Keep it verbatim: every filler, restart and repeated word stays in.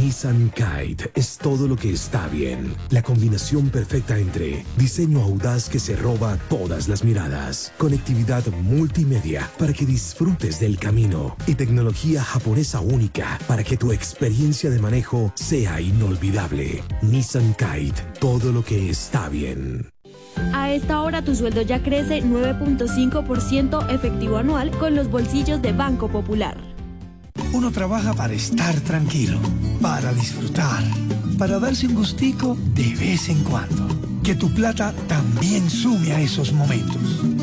Nissan Kite es todo lo que está bien. La combinación perfecta entre diseño audaz que se roba todas las miradas, conectividad multimedia para que disfrutes del camino y tecnología japonesa única para que tu experiencia de manejo sea inolvidable. Nissan Kite, todo lo que está bien. A esta hora tu sueldo ya crece nueve punto cinco por ciento efectivo anual con los bolsillos de Banco Popular. Uno trabaja para estar tranquilo, para disfrutar, para darse un gustico de vez en cuando. Que tu plata también sume a esos momentos.